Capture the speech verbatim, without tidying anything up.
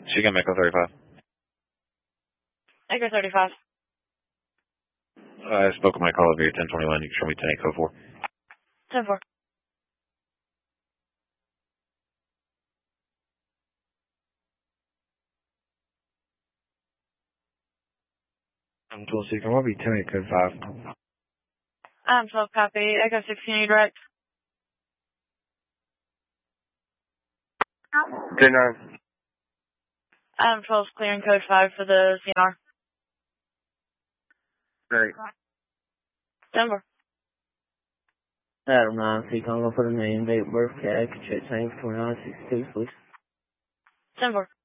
She can Echo thirty-five. Echo thirty-five. I spoke with my caller via ten twenty-one. You can show me ten Echo four. ten four. I'm twelve six. I want to be ten Echo five. I'm twelve copy. Echo sixteen, you direct. ten nine. Adam twelve clearing code five for the C N R. Great. Denver. Adam nine, so you can go for the name, date, birth, cat, check change, twenty-nine sixty-two, please. Denver.